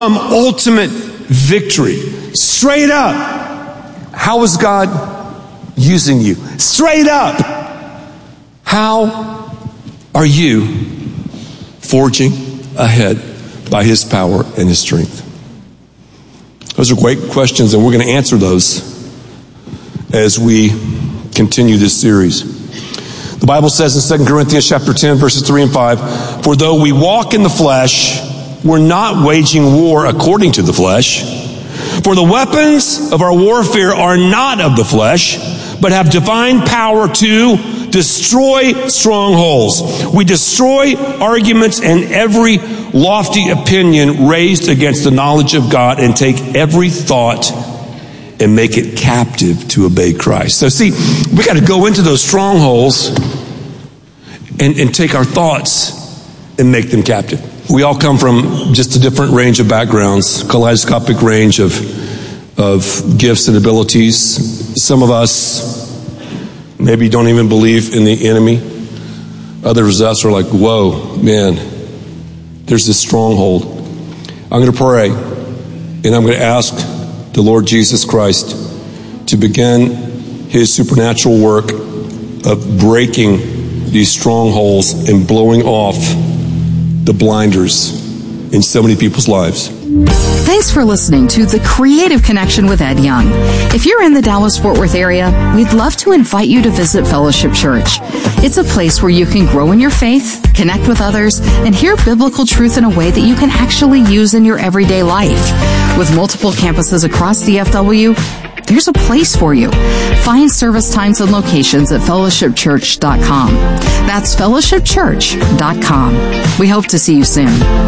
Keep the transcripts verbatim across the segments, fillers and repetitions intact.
ultimate victory. Straight up. How is God using you? Straight up. How are you forging ahead by His power and His strength? Those are great questions, and we're going to answer those as we continue this series. The Bible says in Second Corinthians chapter ten, verses three and five, "For though we walk in the flesh, we're not waging war according to the flesh. For the weapons of our warfare are not of the flesh, but have divine power to destroy strongholds. We destroy arguments and every lofty opinion raised against the knowledge of God, and take every thought and make it captive to obey Christ." So see, we got to go into those strongholds and, and take our thoughts and make them captive. We all come from just a different range of backgrounds, kaleidoscopic range of, of gifts and abilities. Some of us maybe don't even believe in the enemy. Others of us are like, whoa, man, there's this stronghold. I'm going to pray, and I'm going to ask the Lord Jesus Christ to begin His supernatural work of breaking these strongholds and blowing off the blinders in so many people's lives. Thanks for listening to The Creative Connection with Ed Young. If you're in the Dallas-Fort Worth area, we'd love to invite you to visit Fellowship Church. It's a place where you can grow in your faith, connect with others, and hear biblical truth in a way that you can actually use in your everyday life. With multiple campuses across D F W, there's a place for you. Find service times and locations at fellowship church dot com. That's fellowship church dot com. We hope to see you soon.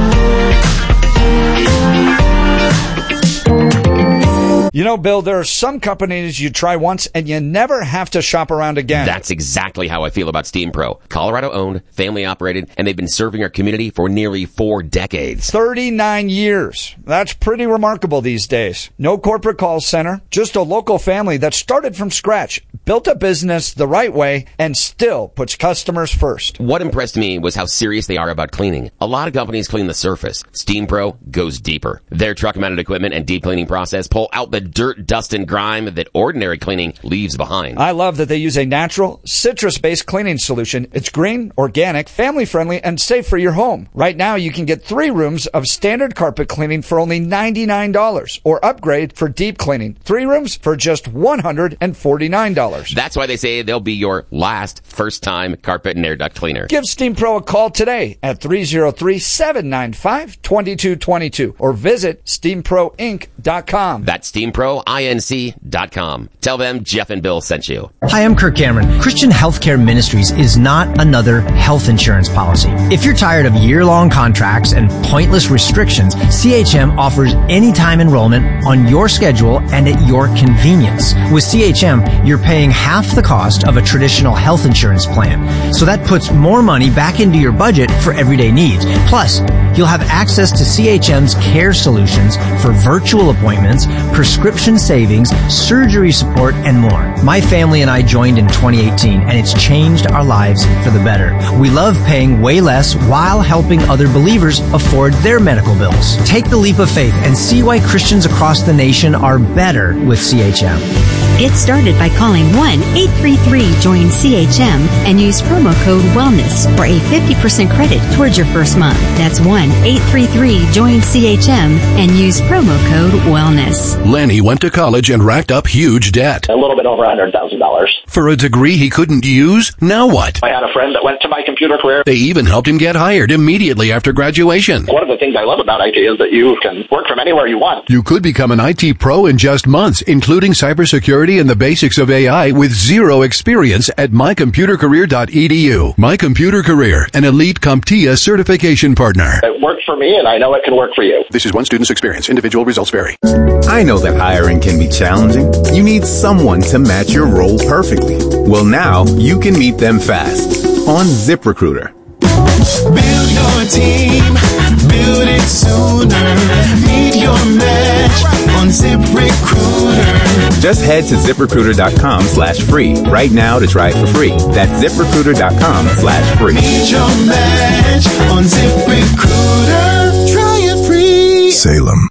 You know, Bill, there are some companies you try once and you never have to shop around again. That's exactly how I feel about Steam Pro. Colorado-owned, family-operated, and they've been serving our community for nearly four decades. thirty-nine years. That's pretty remarkable these days. No corporate call center, just a local family that started from scratch, built a business the right way, and still puts customers first. What impressed me was how serious they are about cleaning. A lot of companies clean the surface. Steam Pro goes deeper. Their truck-mounted equipment and deep cleaning process pull out the dirt, dust, and grime that ordinary cleaning leaves behind. I love that they use a natural, citrus-based cleaning solution. It's green, organic, family-friendly, and safe for your home. Right now, you can get three rooms of standard carpet cleaning for only ninety-nine dollars, or upgrade for deep cleaning. Three rooms for just one hundred forty-nine dollars. That's why they say they'll be your last first-time carpet and air duct cleaner. Give Steam Pro a call today at three oh three, seven nine five, two two two two or visit steam pro inc dot com. That's steam pro inc dot com. Tell them Jeff and Bill sent you. Hi, I'm Kirk Cameron. Christian Healthcare Ministries is not another health insurance policy. If you're tired of year-long contracts and pointless restrictions, C H M offers anytime enrollment on your schedule and at your convenience. With C H M, you're paying half the cost of a traditional health insurance plan. So that puts more money back into your budget for everyday needs. Plus, you'll have access to C H M's care solutions for virtual appointments, prescription savings, surgery support, and more. My family and I joined in twenty eighteen, and it's changed our lives for the better. We love paying way less while helping other believers afford their medical bills. Take the leap of faith and see why Christians across the nation are better with C H M. Get started by calling one eight three three join C H M and use promo code WELLNESS for a fifty percent credit towards your first month. That's one eight three three join C H M and use promo code WELLNESS. Lenny went to college and racked up huge debt. A little bit over one hundred thousand dollars. For a degree he couldn't use? Now what? I had a friend that went to my computer career. They even helped him get hired immediately after graduation. One of the things I love about I T is that you can work from anywhere you want. You could become an I T pro in just months, including cybersecurity and the basics of A I with zero experience at my computer career dot e d u. My Computer Career, an elite CompTIA certification partner. It worked for me, and I know it can work for you. This is one student's experience. Individual results vary. I know that hiring can be challenging. You need someone to match your role perfectly. Well, now you can meet them fast on ZipRecruiter. Build your team, build it sooner. Meet your match on ZipRecruiter. Just head to ZipRecruiter dot com slash free right now to try it for free. That's ZipRecruiter dot com slash free. Meet your match on ZipRecruiter. Try it free. Salem.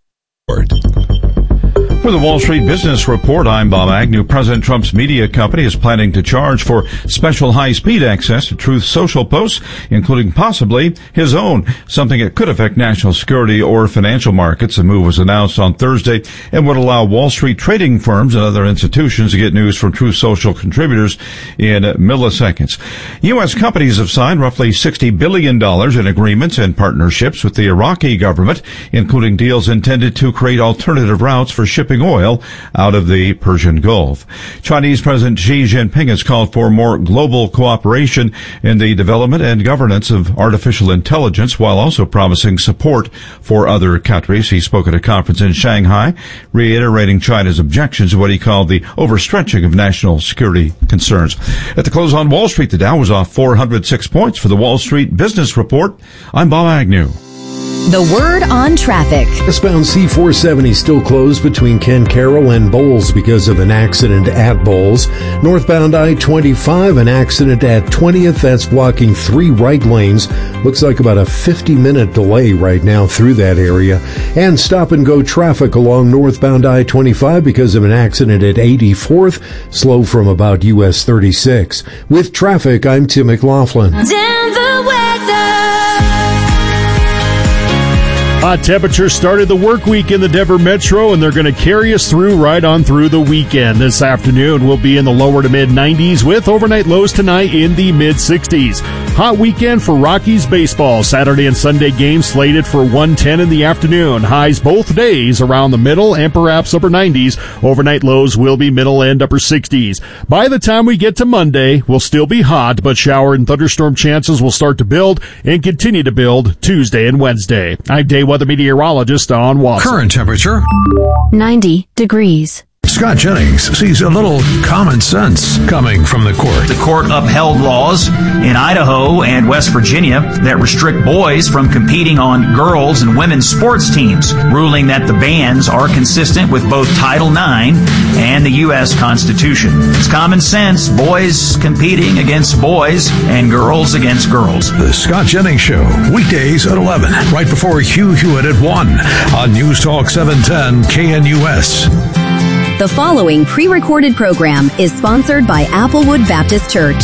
For the Wall Street Business Report, I'm Bob Agnew. President Trump's media company is planning to charge for special high-speed access to Truth Social posts, including possibly his own, something that could affect national security or financial markets. The move was announced on Thursday and would allow Wall Street trading firms and other institutions to get news from Truth Social contributors in milliseconds. U S companies have signed roughly sixty billion dollars in agreements and partnerships with the Iraqi government, including deals intended to create alternative routes for shipping oil out of the Persian Gulf. Chinese President Xi Jinping has called for more global cooperation in the development and governance of artificial intelligence, while also promising support for other countries. He spoke at a conference in Shanghai, reiterating China's objections to what he called the overstretching of national security concerns. At the close on Wall Street, the Dow was off four hundred six points. For the Wall Street Business Report, I'm Bob Agnew. The word on traffic. Westbound C four seventy still closed between Ken Carroll and Bowles because of an accident at Bowles. Northbound I twenty-five, an accident at twentieth. That's blocking three right lanes. Looks like about a fifty minute delay right now through that area. And stop and go traffic along northbound I twenty-five because of an accident at eighty-fourth. Slow from about U S thirty-six. With traffic, I'm Tim McLaughlin. Denver weather. Hot temperatures started the work week in the Denver Metro, and they're going to carry us through right on through the weekend. This afternoon, we'll be in the lower to mid nineties with overnight lows tonight in the mid sixties. Hot weekend for Rockies baseball. Saturday and Sunday games slated for one ten in the afternoon. Highs both days around the middle and perhaps upper nineties. Overnight lows will be middle and upper sixties. By the time we get to Monday, we'll still be hot, but shower and thunderstorm chances will start to build and continue to build Tuesday and Wednesday. I'm Day Weather meteorologist Don Watson. Current temperature ninety degrees. Scott Jennings sees a little common sense coming from the court. The court upheld laws in Idaho and West Virginia that restrict boys from competing on girls' and women's sports teams, ruling that the bans are consistent with both Title nine and the U S Constitution. It's common sense, boys competing against boys and girls against girls. The Scott Jennings Show, weekdays at eleven, right before Hugh Hewitt at one on News Talk seven ten K N U S. The following pre-recorded program is sponsored by Applewood Baptist Church.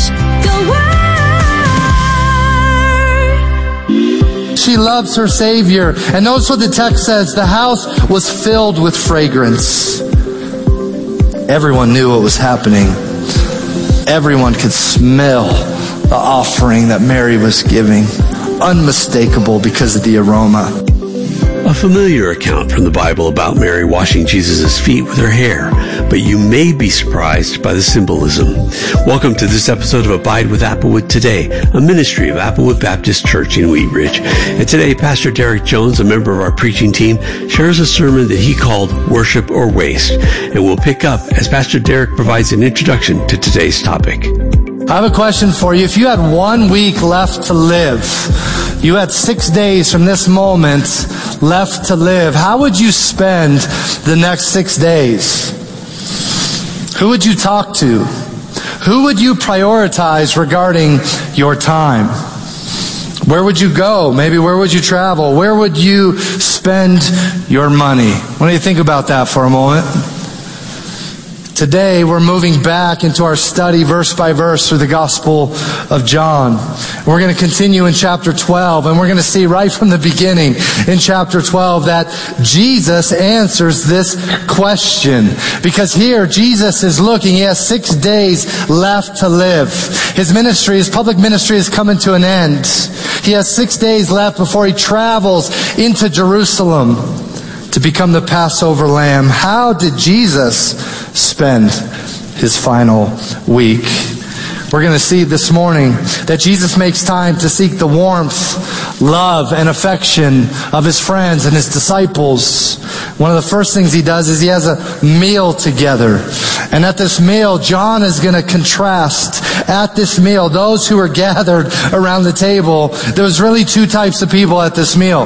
She loves her Savior. And notice what the text says. The house was filled with fragrance. Everyone knew what was happening. Everyone could smell the offering that Mary was giving. Unmistakable because of the aroma. A familiar account from the Bible about Mary washing Jesus' feet with her hair, but you may be surprised by the symbolism. Welcome to this episode of Abide with Applewood Today, a ministry of Applewood Baptist Church in Wheat Ridge. And today, Pastor Derek Jones, a member of our preaching team, shares a sermon that he called Worship or Waste. And we'll pick up as Pastor Derek provides an introduction to today's topic. I have a question for you. If you had one week left to live, you had six days from this moment left to live, how would you spend the next six days? Who would you talk to? Who would you prioritize regarding your time? Where would you go? Maybe where would you travel? Where would you spend your money? What do you think about that for a moment? Today, we're moving back into our study verse by verse through the Gospel of John. We're going to continue in chapter twelve, and we're going to see right from the beginning in chapter twelve that Jesus answers this question. Because here, Jesus is looking, he has six days left to live. His ministry, his public ministry is coming to an end. He has six days left before he travels into Jerusalem to become the Passover lamb. How did Jesus spend his final week? We're going to see this morning that Jesus makes time to seek the warmth, love, and affection of his friends and his disciples. One of the first things he does is he has a meal together. And at this meal, John is going to contrast at this meal, those who were gathered around the table. There was really two types of people at this meal.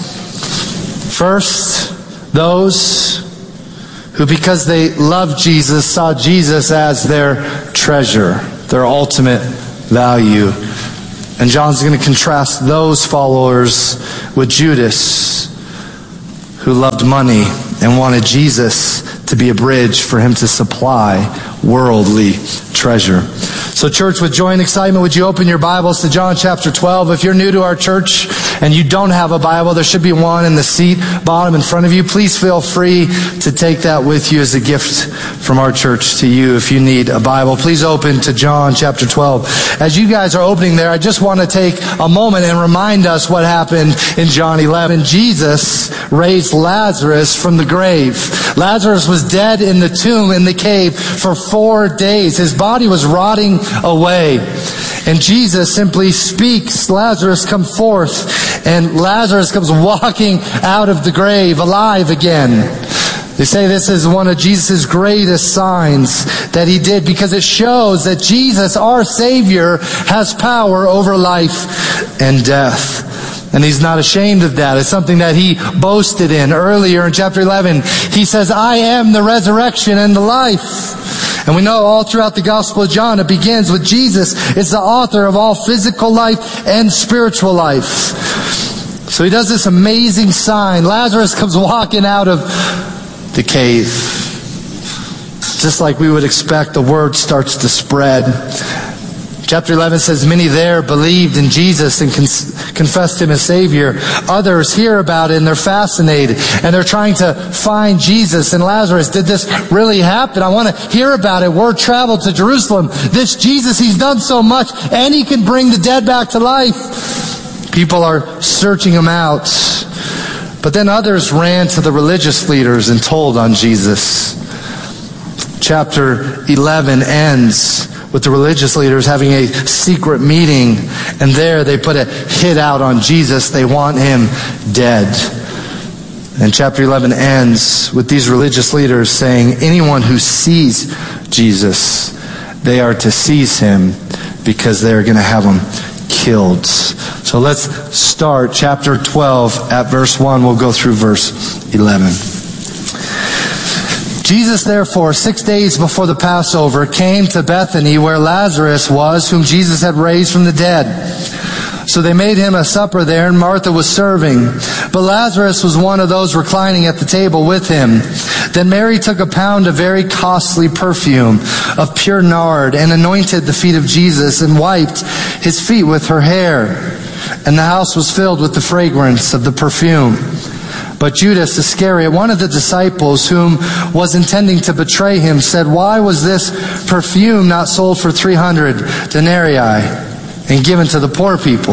First, those who, because they loved Jesus, saw Jesus as their treasure, their ultimate value. And John's going to contrast those followers with Judas, who loved money and wanted Jesus to be a bridge for him to supply worldly treasure. So church, with joy and excitement, would you open your Bibles to John chapter twelve? If you're new to our church and you don't have a Bible, there should be one in the seat bottom in front of you. Please feel free to take that with you as a gift from our church to you if you need a Bible. Please open to John chapter twelve. As you guys are opening there, I just want to take a moment and remind us what happened in John eleven. Jesus raised Lazarus from the grave. Lazarus was dead in the tomb, in the cave, for four days. His body was rotting away. And Jesus simply speaks, Lazarus, come forth. And Lazarus comes walking out of the grave, alive again. They say this is one of Jesus' greatest signs that he did, because it shows that Jesus, our Savior, has power over life and death. And he's not ashamed of that. It's something that he boasted in. Earlier in chapter eleven, he says, I am the resurrection and the life. And we know all throughout the Gospel of John, it begins with Jesus is the author of all physical life and spiritual life. So he does this amazing sign. Lazarus comes walking out of the cave. Just like we would expect, the word starts to spread. Chapter eleven says, many there believed in Jesus and con- confessed him as Savior. Others hear about it and they're fascinated and they're trying to find Jesus and Lazarus. Did this really happen? I want to hear about it. Word traveled to Jerusalem. This Jesus, he's done so much and he can bring the dead back to life. People are searching him out. But then others ran to the religious leaders and told on Jesus. Chapter eleven ends with the religious leaders having a secret meeting, and there they put a hit out on Jesus. They want him dead. And chapter eleven ends with these religious leaders saying, anyone who sees Jesus, they are to seize him because they're going to have him killed. So let's start chapter twelve at verse one. We'll go through verse eleven. Jesus, therefore, six days before the Passover, came to Bethany where Lazarus was, whom Jesus had raised from the dead. So they made him a supper there, and Martha was serving. But Lazarus was one of those reclining at the table with him. Then Mary took a pound of very costly perfume of pure nard and anointed the feet of Jesus and wiped his feet with her hair. And the house was filled with the fragrance of the perfume. But Judas Iscariot, one of the disciples whom was intending to betray him, said, why was this perfume not sold for three hundred denarii and given to the poor people?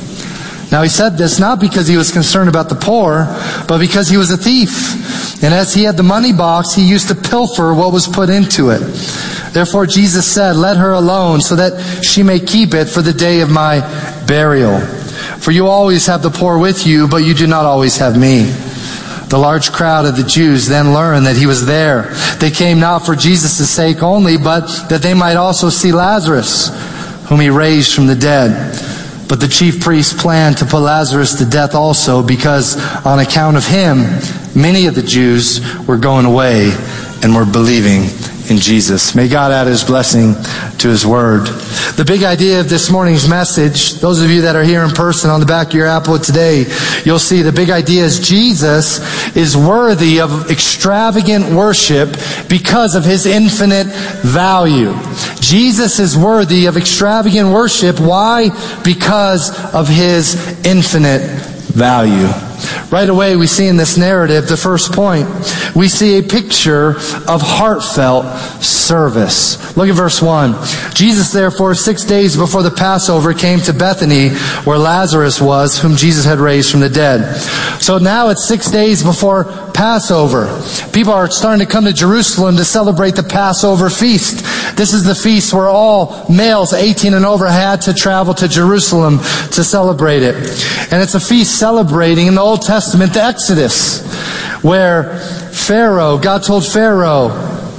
Now he said this not because he was concerned about the poor, but because he was a thief. And as he had the money box, he used to pilfer what was put into it. Therefore Jesus said, let her alone, so that she may keep it for the day of my burial. For you always have the poor with you, but you do not always have me. The large crowd of the Jews then learned that he was there. They came not for Jesus' sake only, but that they might also see Lazarus, whom he raised from the dead. But the chief priests planned to put Lazarus to death also, because on account of him, many of the Jews were going away and were believing in Jesus. May God add his blessing to his word. The big idea of this morning's message, those of you that are here in person on the back of your Apple today, you'll see the big idea is Jesus is worthy of extravagant worship because of his infinite value. Jesus is worthy of extravagant worship. Why? Because of his infinite value. Right away, we see in this narrative, the first point, we see a picture of heartfelt service. Look at verse one. Jesus, therefore, six days before the Passover, came to Bethany, where Lazarus was, whom Jesus had raised from the dead. So now it's six days before Passover. People are starting to come to Jerusalem to celebrate the Passover feast. This is the feast where all males eighteen and over had to travel to Jerusalem to celebrate it. And it's a feast celebrating in the Old Testament the Exodus, where Pharaoh, God told Pharaoh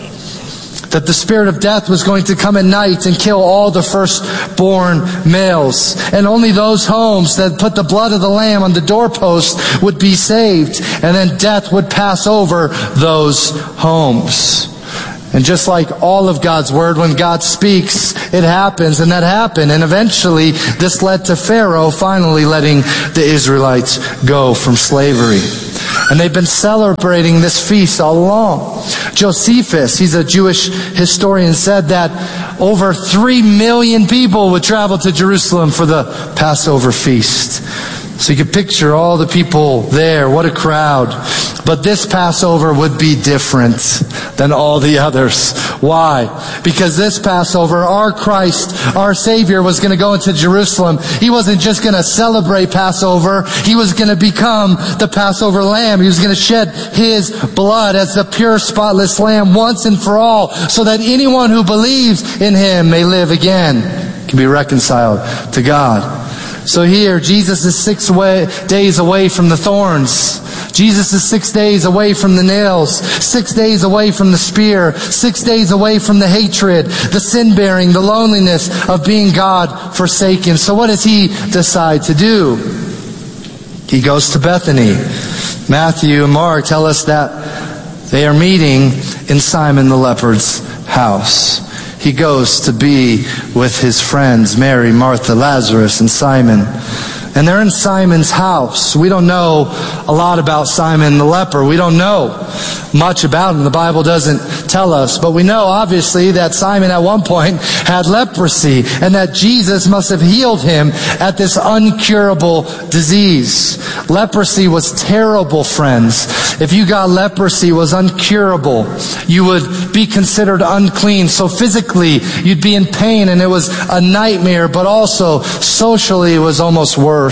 that the spirit of death was going to come at night and kill all the firstborn males. And only those homes that put the blood of the lamb on the doorpost would be saved. And then death would pass over those homes. And just like all of God's word, when God speaks, it happens, and that happened. And eventually, this led to Pharaoh finally letting the Israelites go from slavery. And they've been celebrating this feast all along. Josephus, he's a Jewish historian, said that over three million people would travel to Jerusalem for the Passover feast. So you can picture all the people there. What a crowd. But this Passover would be different than all the others. Why? Because this Passover, our Christ, our Savior, was going to go into Jerusalem. He wasn't just going to celebrate Passover. He was going to become the Passover lamb. He was going to shed His blood as the pure, spotless lamb once and for all, so that anyone who believes in Him may live again, can be reconciled to God. So here, Jesus is six way, days away from the thorns. Jesus is six days away from the nails, six days away from the spear, six days away from the hatred, the sin-bearing, the loneliness of being God forsaken. So what does He decide to do? He goes to Bethany. Matthew and Mark tell us that they are meeting in Simon the leper's house. He goes to be with his friends, Mary, Martha, Lazarus, and Simon. And they're in Simon's house. We don't know a lot about Simon the leper. We don't know much about him. The Bible doesn't tell us. But we know, obviously, that Simon at one point had leprosy, and that Jesus must have healed him at this uncurable disease. Leprosy was terrible, friends. If you got leprosy, it was uncurable. You would be considered unclean. So physically, you'd be in pain, and it was a nightmare. But also, socially, it was almost worse.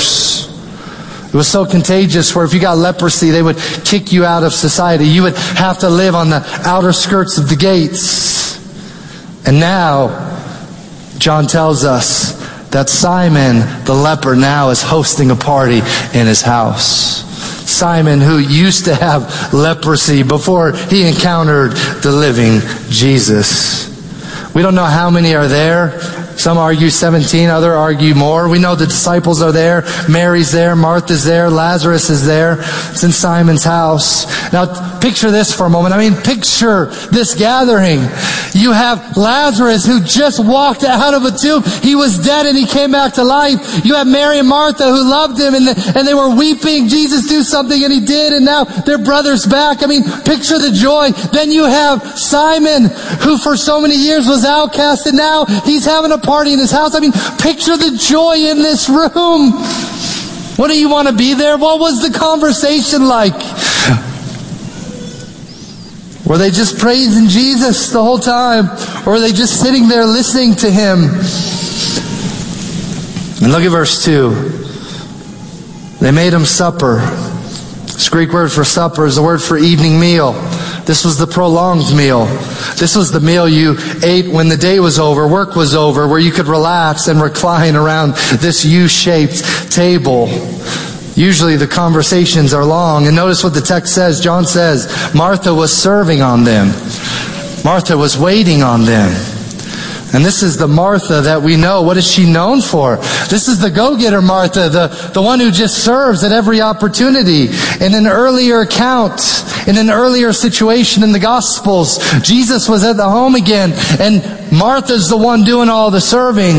It was so contagious where if you got leprosy, they would kick you out of society. You would have to live on the outer skirts of the gates. And now, John tells us that Simon the leper now is hosting a party in his house. Simon, who used to have leprosy before he encountered the living Jesus. We don't know how many are there. Some argue seventeen, others argue more. We know the disciples are there. Mary's there. Martha's there. Lazarus is there. It's in Simon's house. Now, picture this for a moment. I mean, picture this gathering. You have Lazarus who just walked out of a tomb. He was dead and he came back to life. You have Mary and Martha who loved him and, the, and they were weeping. Jesus, do something, and he did, and now their brother's back. I mean, picture the joy. Then you have Simon who for so many years was outcast, and now he's having a party in his house. I mean, picture the joy in this room. Wouldn't you want to be there? What was the conversation like? Were they just praising Jesus the whole time? Or were they just sitting there listening to Him? And look at verse two. They made Him supper. This Greek word for supper is the word for evening meal. This was the prolonged meal. This was the meal you ate when the day was over, work was over, where you could relax and recline around this U-shaped table. Usually the conversations are long. And notice what the text says. John says, Martha was serving on them. Martha was waiting on them. And this is the Martha that we know. What is she known for? This is the go-getter Martha, the, the one who just serves at every opportunity. In an earlier account, in an earlier situation in the Gospels, Jesus was at the home again, and Martha's the one doing all the serving.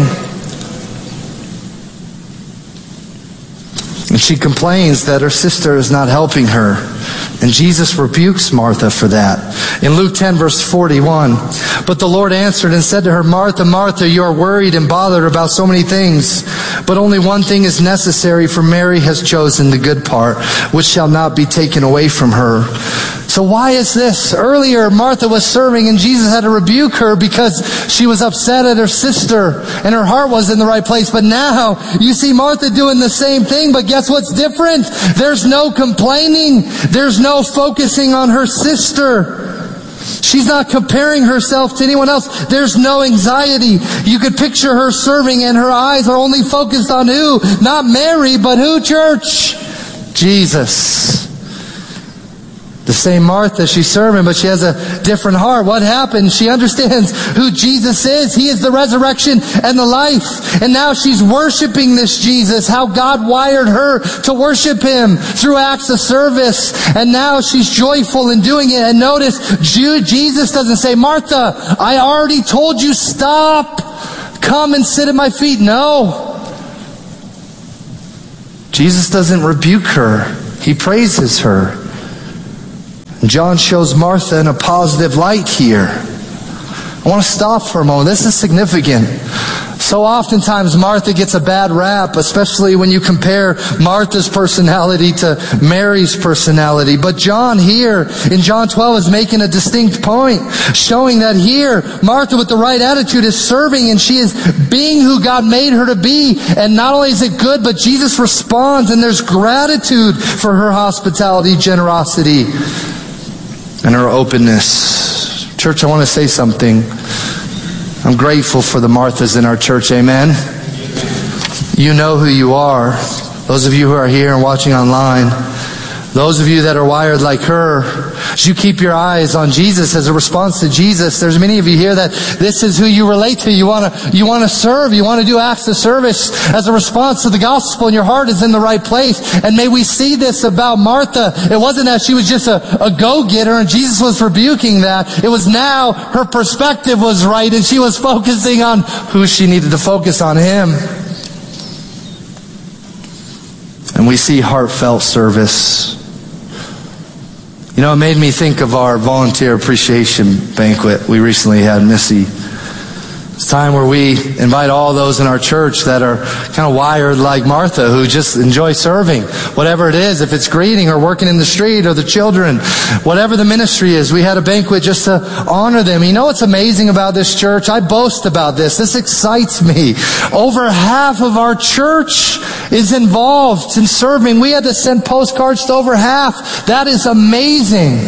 And she complains that her sister is not helping her. And Jesus rebukes Martha for that. In Luke ten, verse forty-one, but the Lord answered and said to her, Martha, Martha, you are worried and bothered about so many things, but only one thing is necessary, for Mary has chosen the good part, which shall not be taken away from her. So why is this? Earlier, Martha was serving and Jesus had to rebuke her because she was upset at her sister and her heart was in the right place. But now, you see Martha doing the same thing, but guess what's different? There's no complaining. There's no focusing on her sister. She's not comparing herself to anyone else. There's no anxiety. You could picture her serving and her eyes are only focused on who? Not Mary, but who, church? Jesus. The same Martha, she's serving, but she has a different heart. What happened? She understands who Jesus is. He is the resurrection and the life. And now she's worshiping this Jesus, how God wired her to worship Him through acts of service. And now she's joyful in doing it. And notice, Jesus doesn't say, Martha, I already told you, stop. Come and sit at my feet. No. Jesus doesn't rebuke her. He praises her. John shows Martha in a positive light here. I want to stop for a moment. This is significant. So oftentimes Martha gets a bad rap, especially when you compare Martha's personality to Mary's personality. But John here in John twelve is making a distinct point, showing that here Martha with the right attitude is serving and she is being who God made her to be. And not only is it good, but Jesus responds and there's gratitude for her hospitality, generosity, and her openness. Church, I want to say something. I'm grateful for the Marthas in our church. Amen. You know who you are. Those of you who are here and watching online, those of you that are wired like her, as you keep your eyes on Jesus as a response to Jesus, there's many of you here that this is who you relate to. You want to, you want to serve. You want to do acts of service as a response to the gospel, and your heart is in the right place. And may we see this about Martha. It wasn't that she was just a, a go-getter and Jesus was rebuking that. It was now her perspective was right and she was focusing on who she needed to focus on, Him. And we see heartfelt service. You know, it made me think of our volunteer appreciation banquet we recently had, Missy. It's time where we invite all those in our church that are kind of wired like Martha, who just enjoy serving. Whatever it is, if it's greeting or working in the street or the children, whatever the ministry is, we had a banquet just to honor them. You know what's amazing about this church? I boast about this. This excites me. Over half of our church is involved in serving. We had to send postcards to over half. That is amazing.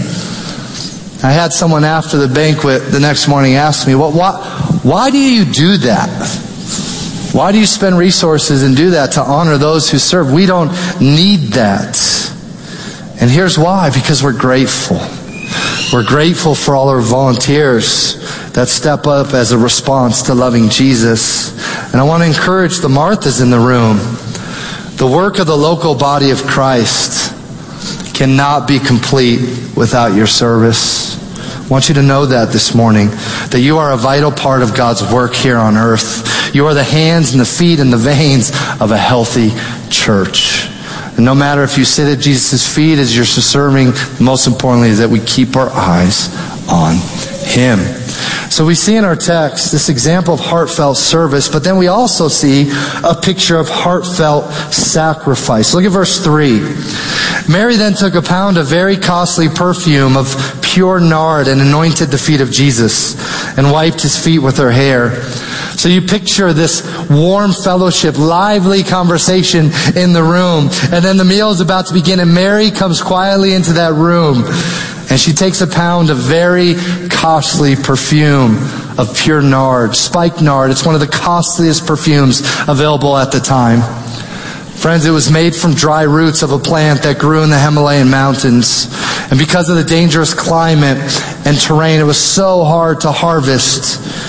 I had someone after the banquet the next morning ask me, well, why, why do you do that? Why do you spend resources and do that to honor those who serve? We don't need that. And here's why, because we're grateful. We're grateful for all our volunteers that step up as a response to loving Jesus. And I want to encourage the Marthas in the room. The work of the local body of Christ cannot be complete without your service. I want you to know that this morning, that you are a vital part of God's work here on earth. You are the hands and the feet and the veins of a healthy church. And no matter if you sit at Jesus' feet as you're serving, most importantly is that we keep our eyes on Him. So we see in our text this example of heartfelt service, but then we also see a picture of heartfelt sacrifice. Look at verse three. Mary then took a pound of very costly perfume of pure nard and anointed the feet of Jesus and wiped His feet with her hair. So you picture this warm fellowship, lively conversation in the room. And then the meal is about to begin and Mary comes quietly into that room. And she takes a pound of very costly perfume of pure nard, spiked nard. It's one of the costliest perfumes available at the time. Friends, it was made from dry roots of a plant that grew in the Himalayan mountains. And because of the dangerous climate and terrain, it was so hard to harvest.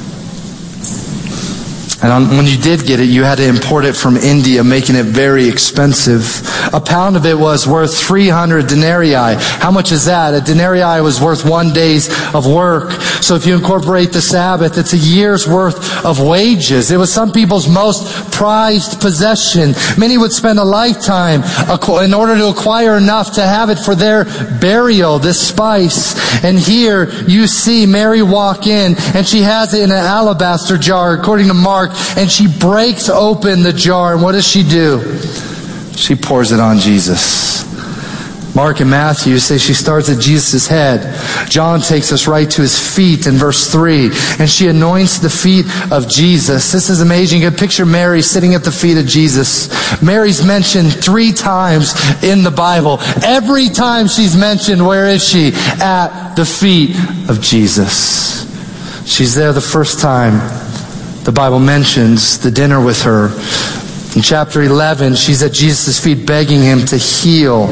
And when you did get it, you had to import it from India, making it very expensive. A pound of it was worth three hundred denarii. How much is that? A denarii was worth one day's of work. So if you incorporate the Sabbath, it's a year's worth of wages. It was some people's most prized possession. Many would spend a lifetime in order to acquire enough to have it for their burial, this spice. And here you see Mary walk in, and she has it in an alabaster jar, according to Mark. And she breaks open the jar. And what does she do? She pours it on Jesus. Mark and Matthew say she starts at Jesus' head. John takes us right to His feet in verse three. And she anoints the feet of Jesus. This is amazing. You can picture Mary sitting at the feet of Jesus. Mary's mentioned three times in the Bible. Every time she's mentioned, where is she? At the feet of Jesus. She's there the first time the Bible mentions the dinner with her. In chapter eleven, she's at Jesus' feet begging Him to heal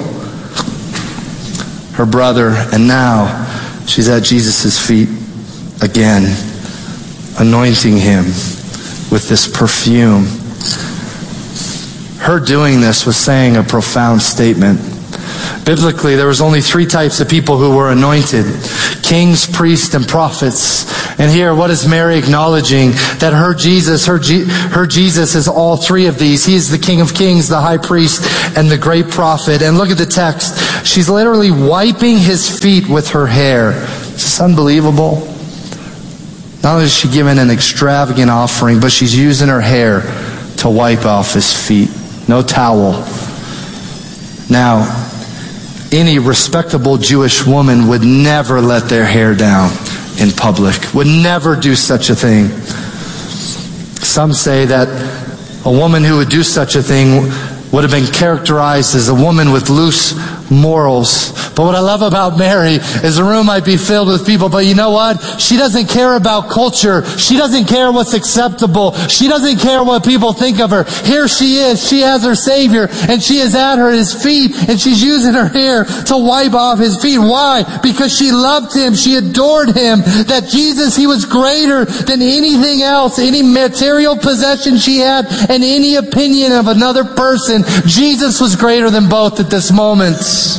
her brother. And now she's at Jesus' feet again, anointing Him with this perfume. Her doing this was saying a profound statement. Biblically, there was only three types of people who were anointed: kings, priests, and prophets. And here, what is Mary acknowledging? That her Jesus, her, G- her Jesus is all three of these. He is the King of Kings, the High Priest, and the great prophet. And look at the text. She's literally wiping his feet with her hair. Is this unbelievable? Not only is she giving an extravagant offering, but she's using her hair to wipe off his feet. No towel. Now, any respectable Jewish woman would never let their hair down in public, would never do such a thing. Some say that a woman who would do such a thing would have been characterized as a woman with loose morals. But what I love about Mary is the room might be filled with people, but you know what? She doesn't care about culture. She doesn't care what's acceptable. She doesn't care what people think of her. Here she is. She has her Savior, and she is at her his feet, and she's using her hair to wipe off his feet. Why? Because she loved him. She adored him. That Jesus, he was greater than anything else, any material possession she had, and any opinion of another person. Jesus was greater than both at this moment.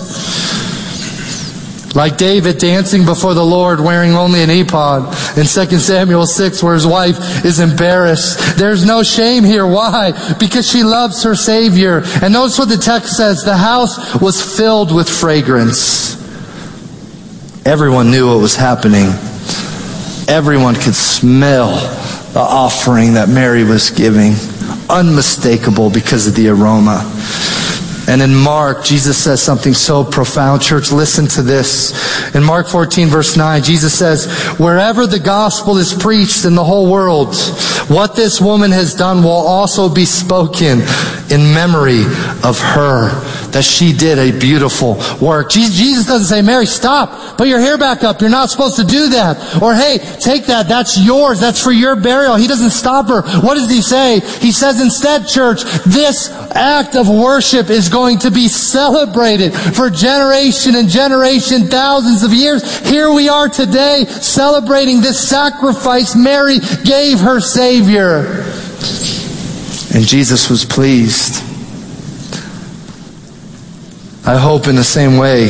Like David dancing before the Lord wearing only an ephod in Second Samuel six, where his wife is embarrassed. There's no shame here. Why? Because she loves her Savior. And notice what the text says. The house was filled with fragrance. Everyone knew what was happening. Everyone could smell the offering that Mary was giving. Unmistakable because of the aroma. And in Mark, Jesus says something so profound. Church, listen to this. In Mark fourteen, verse nine, Jesus says, wherever the gospel is preached in the whole world, what this woman has done will also be spoken in memory of her, that she did a beautiful work. Jesus doesn't say, Mary, stop, put your hair back up. You're not supposed to do that. Or, hey, take that. That's yours. That's for your burial. He doesn't stop her. What does he say? He says instead, church, this act of worship is going to be celebrated for generation and generation, thousands of years. Here we are today celebrating this sacrifice Mary gave her Savior. And Jesus was pleased. I hope in the same way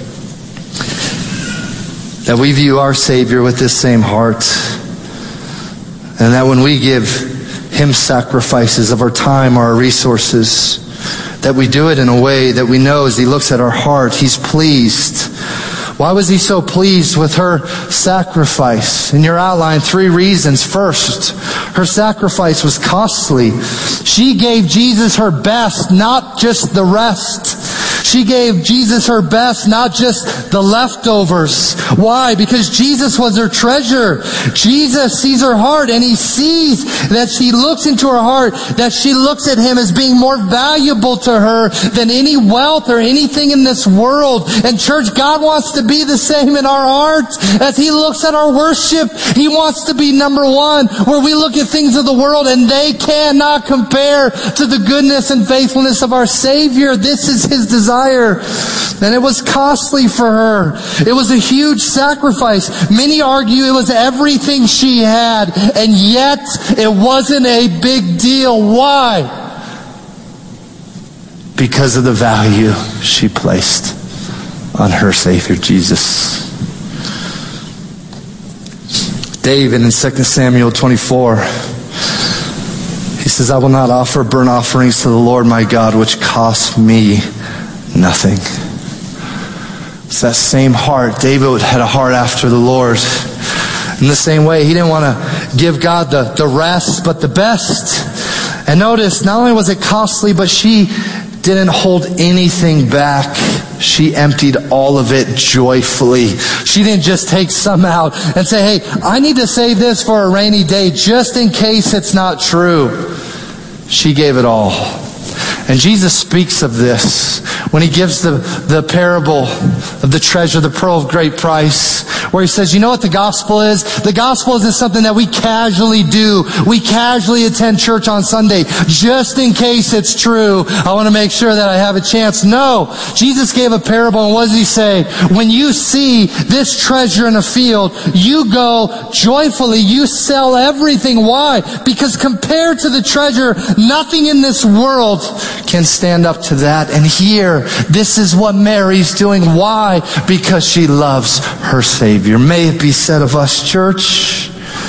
that we view our Savior with this same heart. And that when we give Him sacrifices of our time, our resources, that we do it in a way that we know as He looks at our heart, He's pleased. Why was He so pleased with her sacrifice? In your outline, three reasons. First, her sacrifice was costly. She gave Jesus her best, not just the rest. She gave Jesus her best, not just the leftovers. Why? Because Jesus was her treasure. Jesus sees her heart, and He sees that she looks into her heart, that she looks at Him as being more valuable to her than any wealth or anything in this world. And church, God wants to be the same in our hearts. As He looks at our worship, He wants to be number one, where we look at things of the world and they cannot compare to the goodness and faithfulness of our Savior. This is His desire. And it was costly for her. It was a huge sacrifice. Many argue it was everything she had, and yet it wasn't a big deal. Why? Because of the value she placed on her Savior, Jesus. David in Second Samuel twenty-four, he says, I will not offer burnt offerings to the Lord my God, which cost me nothing. It's that same heart. David had a heart after the Lord. In the same way, he didn't want to give God the, the rest, but the best. And notice, not only was it costly, but she didn't hold anything back. She emptied all of it joyfully. She didn't just take some out and say, hey, I need to save this for a rainy day just in case it's not true. She gave it all. And Jesus speaks of this when He gives the, the parable of the treasure, the pearl of great price, where he says, you know what the gospel is? The gospel isn't something that we casually do. We casually attend church on Sunday. Just in case it's true, I want to make sure that I have a chance. No. Jesus gave a parable, and what does he say? When you see this treasure in a field, you go joyfully. You sell everything. Why? Because compared to the treasure, nothing in this world can stand up to that. And here, this is what Mary's doing. Why? Because she loves her Savior. May it be said of us, church.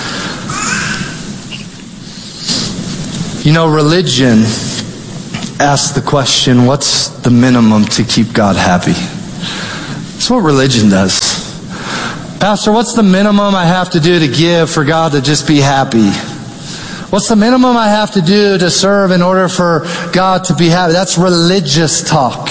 You know, religion asks the question, what's the minimum to keep God happy? That's what religion does. Pastor, what's the minimum I have to do to give for God to just be happy? What's the minimum I have to do to serve in order for God to be happy? That's religious talk.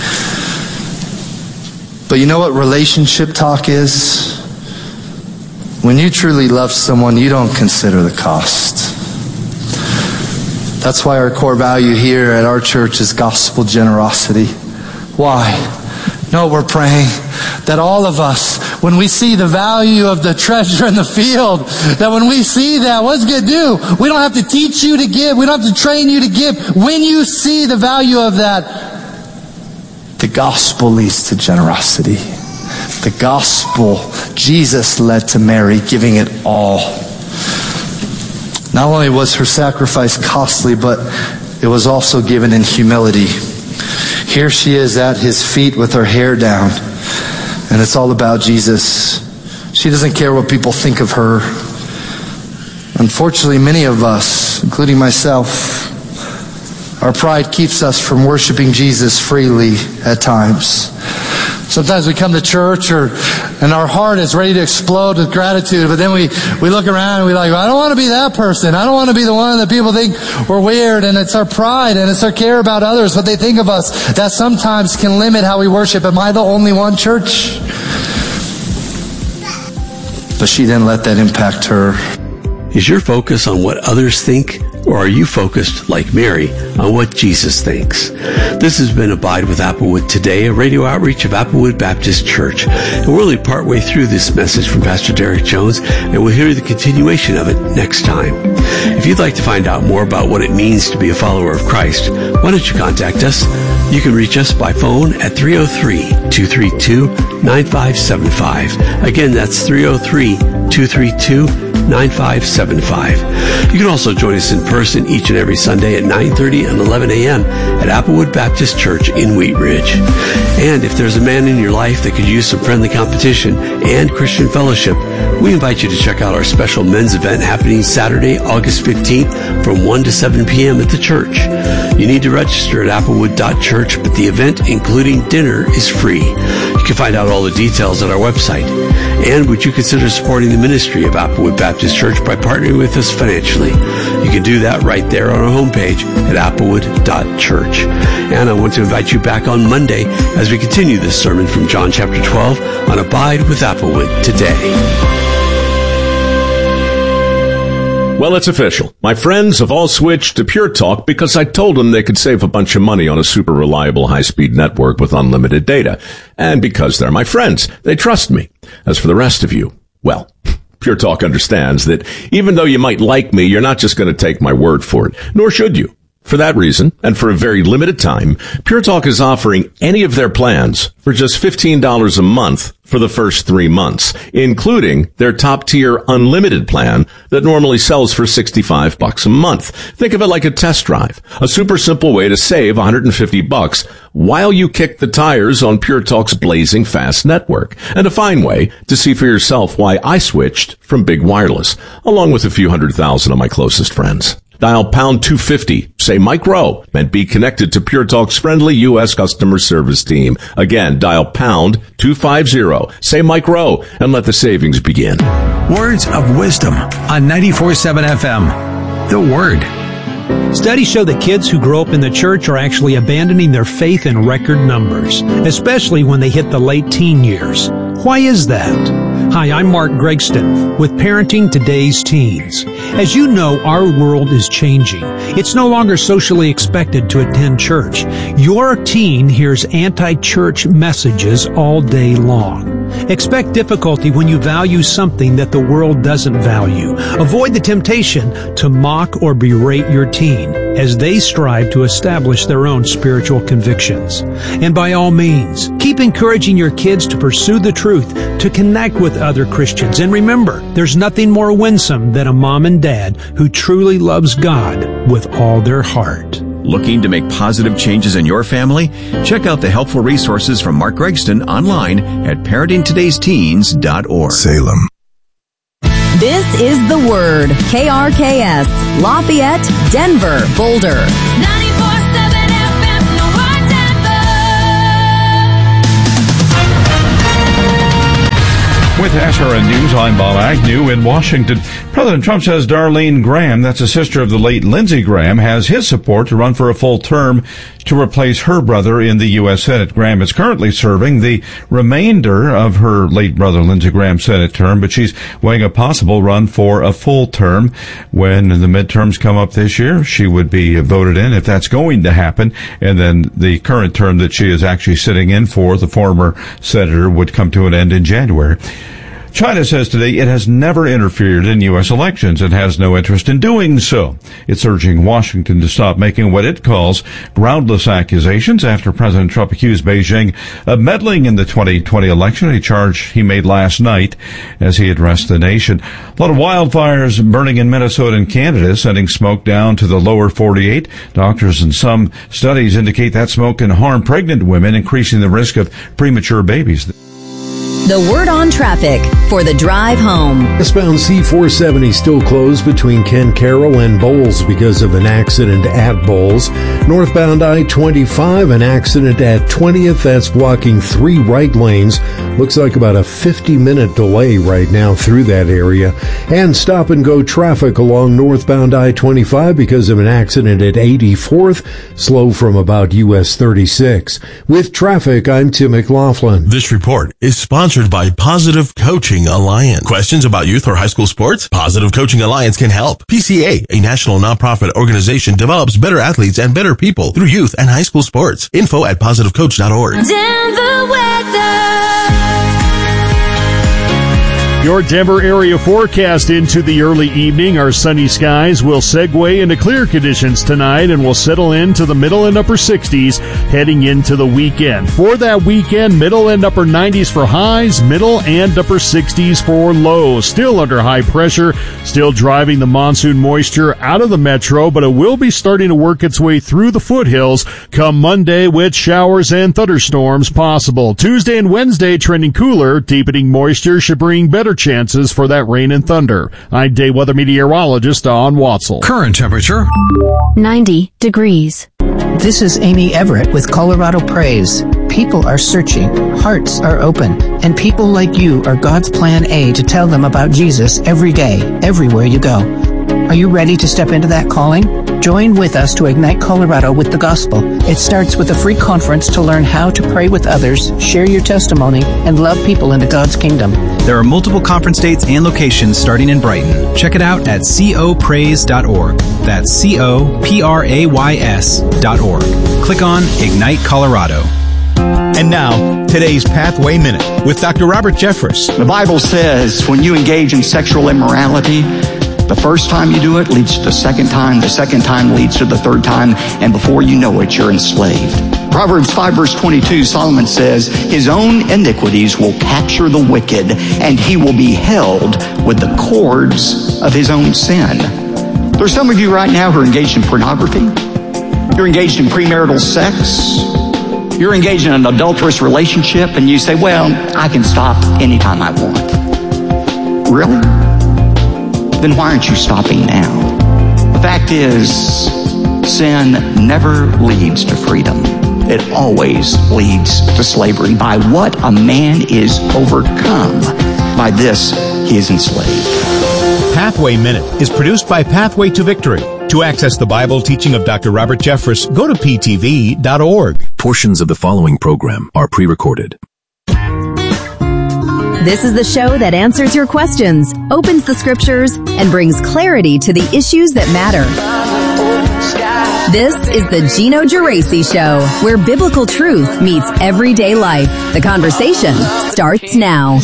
But you know what relationship talk is? When you truly love someone, you don't consider the cost. That's why our core value here at our church is gospel generosity. Why? No, we're praying that all of us, when we see the value of the treasure in the field, that when we see that, what's it going to do? We don't have to teach you to give. We don't have to train you to give. When you see the value of that, the gospel leads to generosity. The gospel, Jesus led to Mary giving it all. Not only was her sacrifice costly, but it was also given in humility. Here she is at his feet with her hair down, and it's all about Jesus. She doesn't care what people think of her. Unfortunately, many of us, including myself, our pride keeps us from worshiping Jesus freely at times. Sometimes we come to church or, and our heart is ready to explode with gratitude, but then we, we look around and we're like, I don't want to be that person. I don't want to be the one that people think we're weird, and it's our pride and it's our care about others, what they think of us, that sometimes can limit how we worship. Am I the only one, church? But she didn't let that impact her. Is your focus on what others think, or are you focused, like Mary, on what Jesus thinks? This has been Abide with Applewood Today, a radio outreach of Applewood Baptist Church. And we're only partway through this message from Pastor Derek Jones, and we'll hear the continuation of it next time. If you'd like to find out more about what it means to be a follower of Christ, why don't you contact us? You can reach us by phone at three oh three, two three two, nine five seven five. Again, that's three oh three, two three two, nine five seven five. You can also join us in person each and every Sunday at nine thirty and eleven a.m. at Applewood Baptist Church in Wheat Ridge. And if there's a man in your life that could use some friendly competition and Christian fellowship, we invite you to check out our special men's event happening Saturday, August fifteenth from one to seven p.m. at the church. You need to register at applewood dot church, but the event, including dinner, is free. You can find out all the details at our website. And would you consider supporting the ministry of Applewood Baptist Church by partnering with us financially? You can do that right there on our homepage at applewood dot church. And I want to invite you back on Monday as we continue this sermon from John chapter twelve on Abide with Applewood Today. Well, it's official. My friends have all switched to Pure Talk because I told them they could save a bunch of money on a super reliable high-speed network with unlimited data. And because they're my friends, they trust me. As for the rest of you, well, Pure Talk understands that even though you might like me, you're not just going to take my word for it, nor should you. For that reason, and for a very limited time, Pure Talk is offering any of their plans for just fifteen dollars a month for the first three months, including their top-tier unlimited plan that normally sells for sixty-five bucks a month. Think of it like a test drive, a super simple way to save one hundred fifty bucks while you kick the tires on Pure Talk's blazing fast network, and a fine way to see for yourself why I switched from Big Wireless, along with a few hundred thousand of my closest friends. Dial pound two fifty, say Mike Rowe, and be connected to Pure Talk's friendly U S customer service team. Again, dial pound two fifty, say Mike Rowe, and let the savings begin. Words of Wisdom on ninety-four point seven F M. The Word. Studies show that kids who grow up in the church are actually abandoning their faith in record numbers, especially when they hit the late teen years. Why is that? Hi, I'm Mark Gregston with Parenting Today's Teens. As you know, our world is changing. It's no longer socially expected to attend church. Your teen hears anti-church messages all day long. Expect difficulty when you value something that the world doesn't value. Avoid the temptation to mock or berate your teen as they strive to establish their own spiritual convictions. And by all means, keep encouraging your kids to pursue the truth, to connect with other Christians. And remember, there's nothing more winsome than a mom and dad who truly loves God with all their heart. Looking to make positive changes in your family? Check out the helpful resources from Mark Gregston online at parenting todays teens dot org. Salem. This is The Word, K R K S, Lafayette, Denver, Boulder. With S R N News, I'm Bob Agnew in Washington. President Trump says Darlene Graham, that's a sister of the late Lindsey Graham, has his support to run for a full term to replace her brother in the U S Senate. Graham is currently serving the remainder of her late brother Lindsey Graham's Senate term, but she's weighing a possible run for a full term. When the midterms come up this year, she would be voted in if that's going to happen, and then the current term that she is actually sitting in for, the former senator, would come to an end in January. China says today it has never interfered in U S elections and has no interest in doing so. It's urging Washington to stop making what it calls groundless accusations after President Trump accused Beijing of meddling in the twenty twenty election, a charge he made last night as he addressed the nation. A lot of wildfires burning in Minnesota and Canada, sending smoke down to the lower forty-eight. Doctors and some studies indicate that smoke can harm pregnant women, increasing the risk of premature babies. The Word on Traffic for the drive home. Westbound C four seventy still closed between Ken Carroll and Bowles because of an accident at Bowles. Northbound I twenty-five, an accident at twentieth. That's blocking three right lanes. Looks like about a fifty-minute delay right now through that area. And stop-and-go traffic along northbound I twenty-five because of an accident at eighty-fourth. Slow from about U S thirty-six. With traffic, I'm Tim McLaughlin. This report is sponsored by Positive Coaching Alliance. Questions about youth or high school sports? Positive Coaching Alliance can help. P C A, a national nonprofit organization, develops better athletes and better people through youth and high school sports. Info at positive coach dot org. Denver weather. Your Denver area forecast into the early evening. Our sunny skies will segue into clear conditions tonight and will settle into the middle and upper sixties heading into the weekend. For that weekend, middle and upper nineties for highs, middle and upper sixties for lows. Still under high pressure, still driving the monsoon moisture out of the metro, but it will be starting to work its way through the foothills come Monday with showers and thunderstorms possible. Tuesday and Wednesday trending cooler, deepening moisture should bring better chances for that rain and thunder. I'm day weather meteorologist Don Watzel. Current temperature ninety degrees. This is Amy Everett with Colorado Praise. People are searching, hearts are open, and people like you are God's plan A to tell them about Jesus every day, everywhere you go. Are you ready to step into that calling? Join with us to ignite Colorado with the gospel. It starts with a free conference to learn how to pray with others, share your testimony, and love people into God's kingdom. There are multiple conference dates and locations starting in Brighton. Check it out at co praise dot org. That's C O P R A Y S dot org. Click on Ignite Colorado. And now, today's Pathway Minute with Doctor Robert Jeffress. The Bible says when you engage in sexual immorality, the first time you do it leads to the second time, the second time leads to the third time, and before you know it, you're enslaved. Proverbs five verse twenty-two, Solomon says, his own iniquities will capture the wicked, and he will be held with the cords of his own sin. There's some of you right now who are engaged in pornography. You're engaged in premarital sex. You're engaged in an adulterous relationship, and you say, well, I can stop anytime I want. Really? Then why aren't you stopping now? The fact is, sin never leads to freedom. It always leads to slavery. By what a man is overcome, by this he is enslaved. Pathway Minute is produced by Pathway to Victory. To access the Bible teaching of Doctor Robert Jeffress, go to P T V dot org. Portions of the following program are pre-recorded. This is the show that answers your questions, opens the scriptures, and brings clarity to the issues that matter. This is the Gino Geraci Show, where biblical truth meets everyday life. The conversation starts now.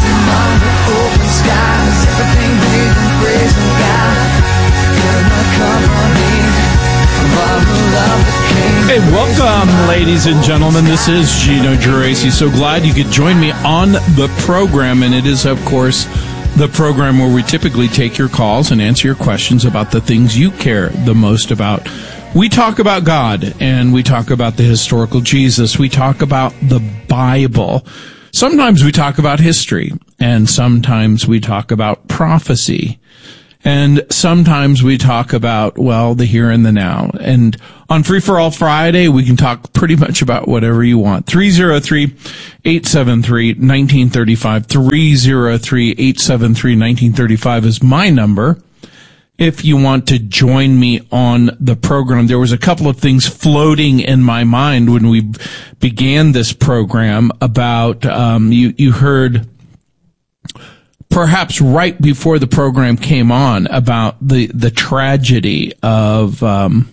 Hey, welcome, ladies and gentlemen. This is Gino Geraci. So glad you could join me on the program. And it is, of course, the program where we typically take your calls and answer your questions about the things you care the most about. We talk about God, and we talk about the historical Jesus. We talk about the Bible. Sometimes we talk about history, and sometimes we talk about prophecy. And sometimes we talk about, well, the here and the now. And on Free for All Friday, we can talk pretty much about whatever you want. three oh three, eight seven three, one nine three five. three oh three, eight seven three, one nine three five is my number. If you want to join me on the program, there was a couple of things floating in my mind when we began this program about, um, you, you heard perhaps right before the program came on about the, the tragedy of, um,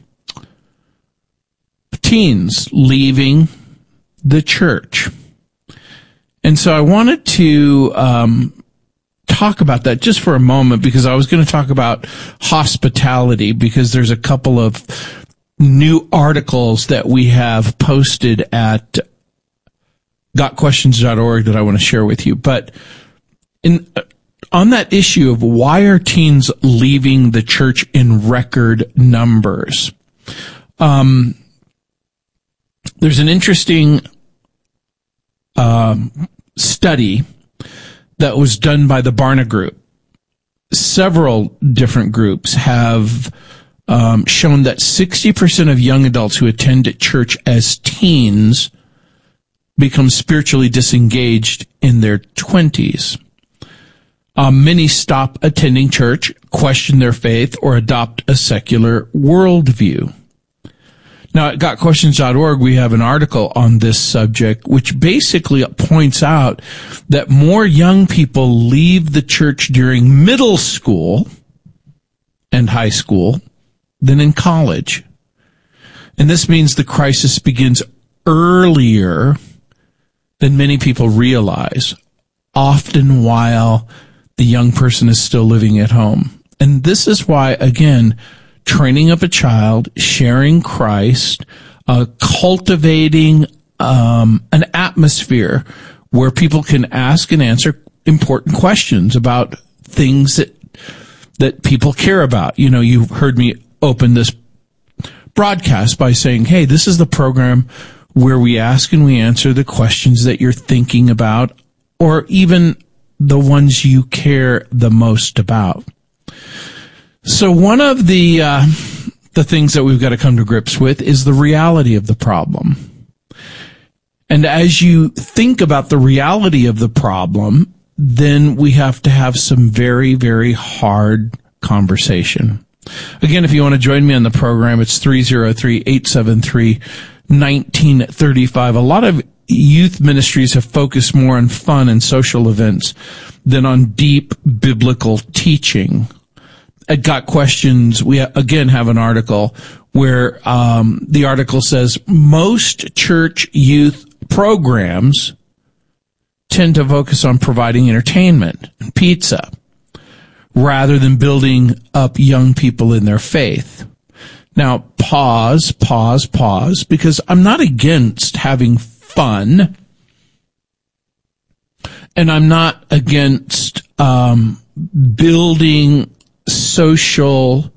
teens leaving the church. And so I wanted to, um, talk about that just for a moment, because I was going to talk about hospitality, because there's a couple of new articles that we have posted at got questions dot org that I want to share with you. But in, on that issue of why are teens leaving the church in record numbers, um, there's an interesting um, study that was done by the Barna Group. Several different groups have um, shown that sixty percent of young adults who attend church as teens become spiritually disengaged in their twenties. Um, many stop attending church, question their faith, or adopt a secular worldview. Now, at got questions dot org, we have an article on this subject, which basically points out that more young people leave the church during middle school and high school than in college. And this means the crisis begins earlier than many people realize, often while the young person is still living at home. And this is why, again, training up a child, sharing Christ, uh, cultivating um, an atmosphere where people can ask and answer important questions about things that that people care about. You know, you've heard me open this broadcast by saying, hey, this is the program where we ask and we answer the questions that you're thinking about, or even the ones you care the most about. So one of the uh, the things that we've got to come to grips with is the reality of the problem. And as you think about the reality of the problem, then we have to have some very, very hard conversation. Again, if you want to join me on the program, it's three oh three, eight seven three, one nine three five. A lot of youth ministries have focused more on fun and social events than on deep biblical teaching. At Got Questions, we again have an article where um, the article says most church youth programs tend to focus on providing entertainment and pizza rather than building up young people in their faith. Now, pause, pause, pause, because I'm not against having fun, and I'm not against um, building social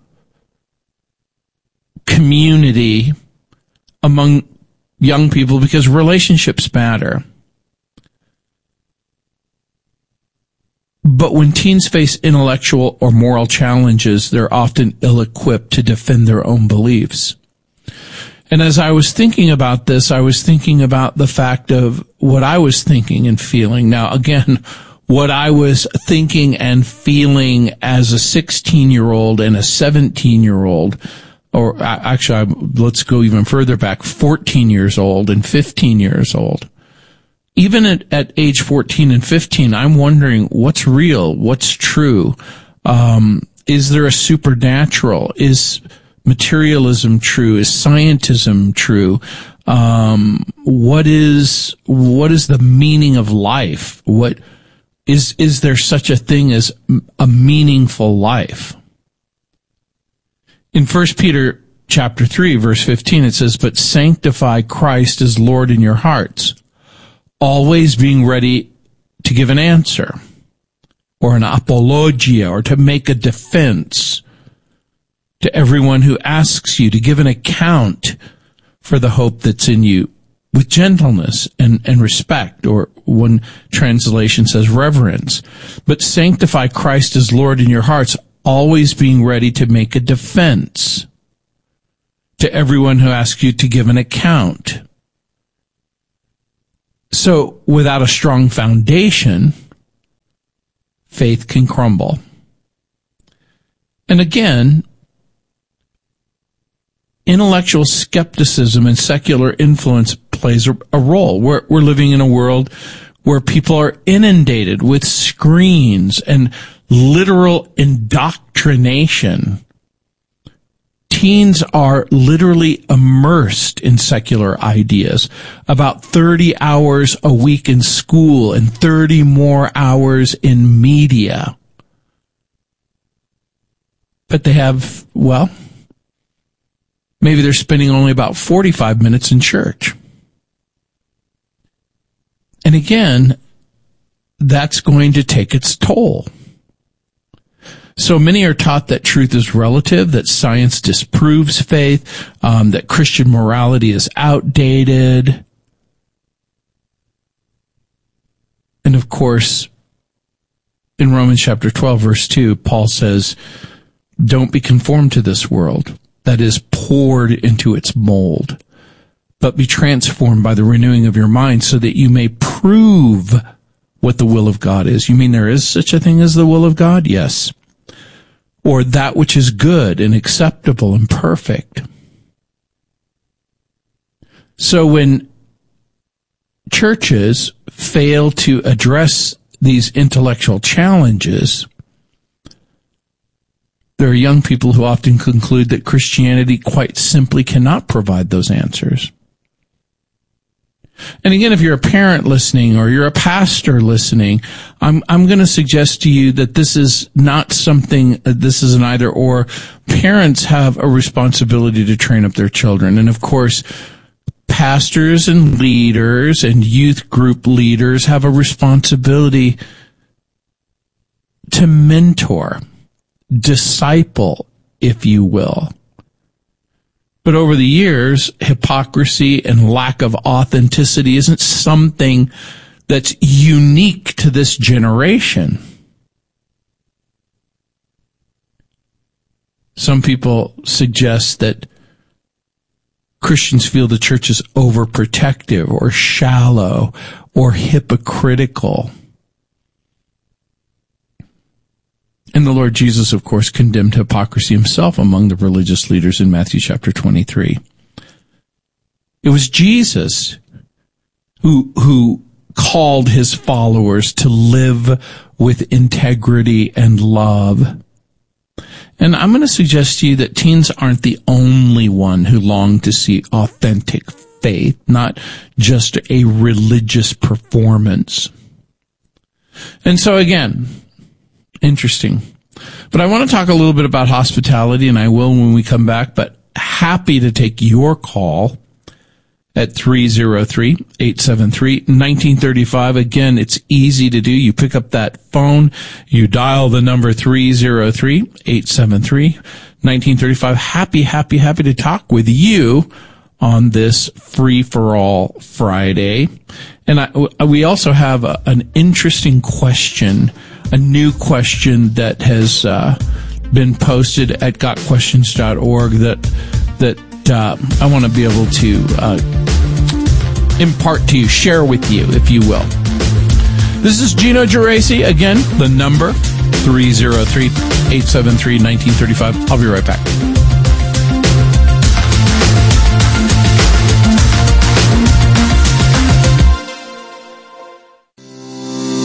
community among young people, because relationships matter. But when teens face intellectual or moral challenges, they're often ill-equipped to defend their own beliefs. And as I was thinking about this, I was thinking about the fact of what I was thinking and feeling. Now, again, what I was thinking and feeling as a sixteen-year-old and a seventeen-year-old, or actually, let's go even further back, fourteen years old and fifteen years old. Even at, at age fourteen and fifteen, I'm wondering what's real, what's true. Um, is there a supernatural? Is materialism true? Is scientism true? Um, what is, what is the meaning of life? What is, is there such a thing as a meaningful life? In First Peter chapter three, verse fifteen, it says, "But sanctify Christ as Lord in your hearts, always being ready to give an answer," or an apologia, or to make a defense to everyone who asks you, to give an account for the hope that's in you with gentleness and, and respect, or one translation says reverence. But sanctify Christ as Lord in your hearts, always being ready to make a defense to everyone who asks you to give an account. So without a strong foundation, faith can crumble. And again, intellectual skepticism and secular influence plays a, a role. We're, we're living in a world where people are inundated with screens and literal indoctrination. Teens are literally immersed in secular ideas. About thirty hours a week in school and thirty more hours in media. But they have, well, maybe they're spending only about forty-five minutes in church. And again, that's going to take its toll. So many are taught that truth is relative, that science disproves faith, um, that Christian morality is outdated. And of course, in Romans chapter twelve, verse two, Paul says, "Don't be conformed to this world that is poured into its mold, but be transformed by the renewing of your mind, so that you may prove what the will of God is." You mean there is such a thing as the will of God? Yes. Or that which is good and acceptable and perfect. So when churches fail to address these intellectual challenges, there are young people who often conclude that Christianity quite simply cannot provide those answers. And again, if you're a parent listening or you're a pastor listening, I'm I'm going to suggest to you that this is not something, this is an either or. Parents have a responsibility to train up their children. And of course, pastors and leaders and youth group leaders have a responsibility to mentor, disciple, if you will. But over the years, hypocrisy and lack of authenticity isn't something that's unique to this generation. Some people suggest that Christians feel the church is overprotective or shallow or hypocritical. And the Lord Jesus, of course, condemned hypocrisy himself among the religious leaders in Matthew chapter twenty-three. It was Jesus who, who called his followers to live with integrity and love. And I'm going to suggest to you that teens aren't the only one who long to see authentic faith, not just a religious performance. And so again, interesting. But I want to talk a little bit about hospitality, and I will when we come back, but happy to take your call at three oh three, eight seven three, one nine three five. Again, it's easy to do. You pick up that phone, you dial the number three oh three, eight seven three, one nine three five. Happy, happy, happy to talk with you on this Free-for-All Friday. And I, we also have a, an interesting question, a new question that has uh, been posted at got questions dot org that that uh, I want to be able to uh, impart to you, share with you, if you will. This is Gino Geraci. Again, the number three oh three, eight seven three, one nine three five. I'll be right back.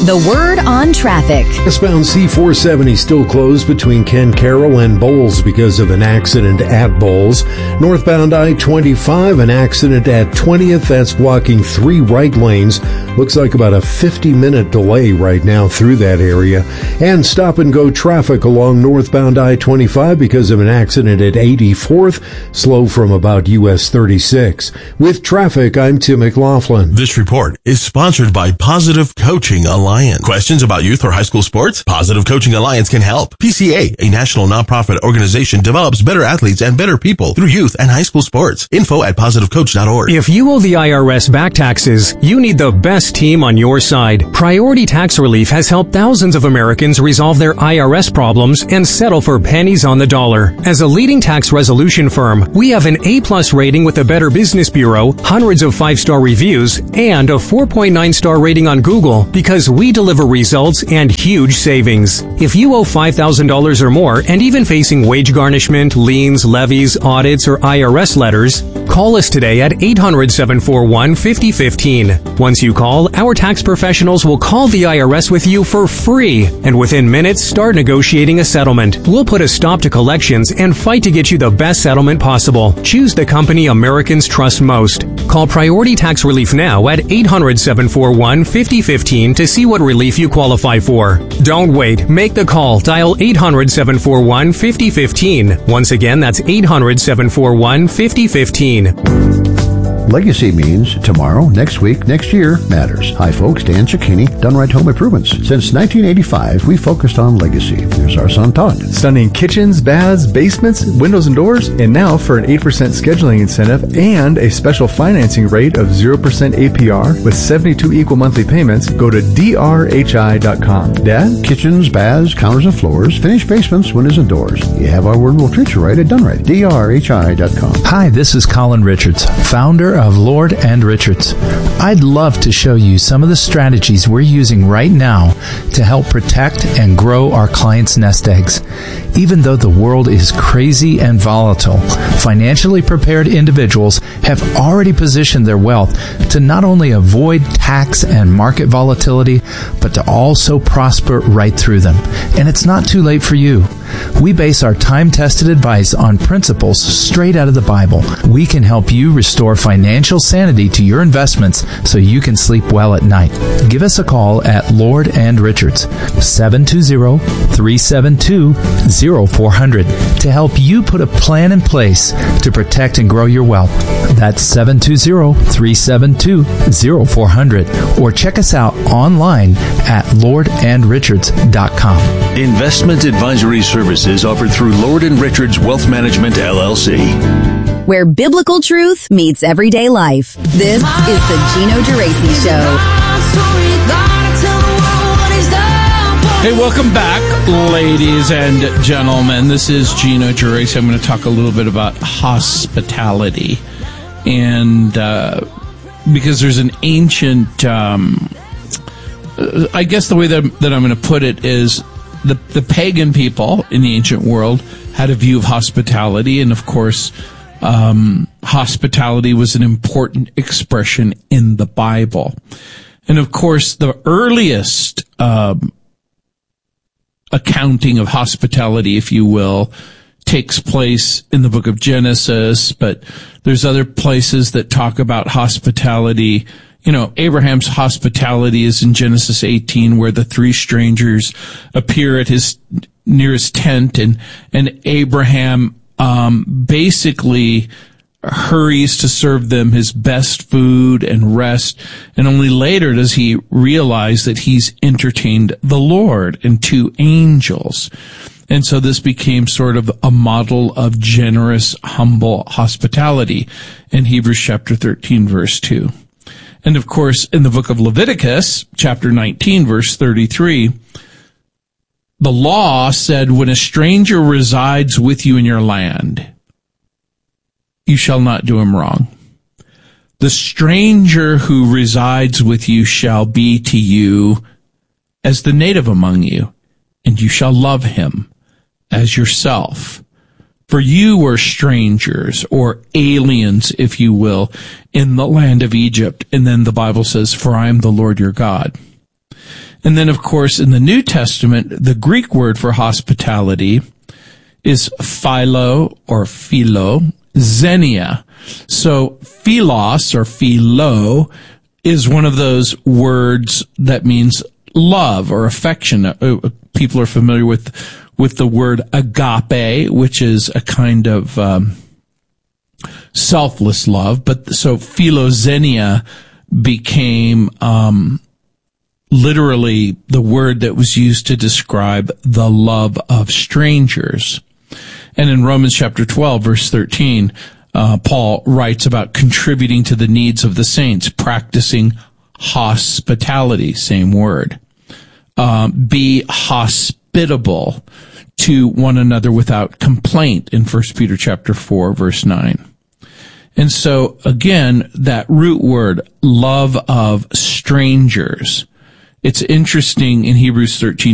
The Word on Traffic. Westbound C four seventy still closed between Ken Carroll and Bowles because of an accident at Bowles. Northbound I twenty-five, an accident at twentieth. That's blocking three right lanes. Looks like about a fifty-minute delay right now through that area. And stop-and-go traffic along northbound I twenty-five because of an accident at eighty-fourth. Slow from about U S thirty-six. With traffic, I'm Tim McLaughlin. This report is sponsored by Positive Coaching Alliance. Questions about youth or high school sports? Positive Coaching Alliance can help. P C A, a national nonprofit organization, develops better athletes and better people through youth and high school sports. Info at positive coach dot org. If you owe the I R S back taxes, you need the best team on your side. Priority Tax Relief has helped thousands of Americans resolve their I R S problems and settle for pennies on the dollar. As a leading tax resolution firm, we have an A-plus rating with the Better Business Bureau, hundreds of five-star reviews, and a four point nine star rating on Google because we deliver results and huge savings. If you owe five thousand dollars or more and even facing wage garnishment, liens, levies, audits, or I R S letters, call us today at eight hundred, seven four one, five oh one five. Once you call, our tax professionals will call the I R S with you for free, and within minutes start negotiating a settlement. We'll put a stop to collections and fight to get you the best settlement possible. Choose the company Americans trust most. Call Priority Tax Relief now at eight hundred, seven four one, five oh one five to see what relief you qualify for. Don't wait. Make the call. Dial eight hundred, seven four one, five oh one five. Once again, that's eight hundred, seven four one, five oh one five. Legacy means tomorrow, next week, next year matters. Hi folks, Dan Cicchini, Done Right Home Improvements. Since nineteen eighty-five, we focused on legacy. Here's our son Todd. Stunning kitchens, baths, basements, windows and doors, and now for an eight percent scheduling incentive and a special financing rate of zero percent A P R with seventy-two equal monthly payments, go to D R H I dot com. Dad? Kitchens, baths, counters and floors, finished basements, windows and doors. You have our word, we'll treat you right at Done Right. D R H I dot com. Hi, this is Colin Richards, founder of Lord and Richards. I'd love to show you some of the strategies we're using right now to help protect and grow our clients' nest eggs. Even though the world is crazy and volatile, financially prepared individuals have already positioned their wealth to not only avoid tax and market volatility, but to also prosper right through them. And it's not too late for you. We base our time-tested advice on principles straight out of the Bible. We can help you restore financial sanity to your investments so you can sleep well at night. Give us a call at Lord and Richards, seven two zero, three seven two, zero four zero zero to help you put a plan in place to protect and grow your wealth. That's seven two zero, three seven two, zero four zero zero or check us out online at lord and richards dot com. Investment advisory services offered through Lord and Richards Wealth Management, L L C. Where biblical truth meets everyday life. This is the Gino Geraci Show. Hey, welcome back, ladies and gentlemen. This is Gino Geraci. I'm going to talk a little bit about hospitality. And uh, because there's an ancient, um, I guess the way that, that I'm going to put it is the, the pagan people in the ancient world had a view of hospitality. And, of course, um, hospitality was an important expression in the Bible. And, of course, the earliest um accounting of hospitality, if you will, takes place in the book of Genesis, but there's other places that talk about hospitality. You know, Abraham's hospitality is in Genesis eighteen, where the three strangers appear at his, near his tent, and, and Abraham, um, basically hurries to serve them his best food and rest, and only later does he realize that he's entertained the Lord and two angels. And so this became sort of a model of generous, humble hospitality in Hebrews chapter thirteen, verse two. And of course, in the book of Leviticus, chapter nineteen, verse thirty-three, the law said, when a stranger resides with you in your land, you shall not do him wrong. The stranger who resides with you shall be to you as the native among you, and you shall love him as yourself. For you were strangers, or aliens, if you will, in the land of Egypt. And then the Bible says, for I am the Lord your God. And then, of course, in the New Testament, the Greek word for hospitality is philo or philo, xenia. So philos or philo is one of those words that means love or affection. Uh, people are familiar with with the word agape, which is a kind of um, selfless love. But so philoxenia became um, literally the word that was used to describe the love of strangers. And in Romans chapter twelve, verse thirteen, uh, Paul writes about contributing to the needs of the saints, practicing hospitality, same word. Um, be hospitable to one another without complaint in First Peter chapter four, verse nine. And so, again, that root word, love of strangers. It's interesting in Hebrews thirteen